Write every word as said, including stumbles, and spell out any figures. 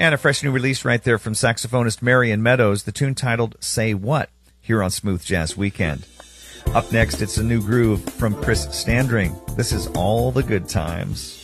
And a fresh new release right there from saxophonist Marion Meadows, the tune titled Say What, here on Smooth Jazz Weekend. Up next, it's a new groove from Chris Standring. This is All the Good Times.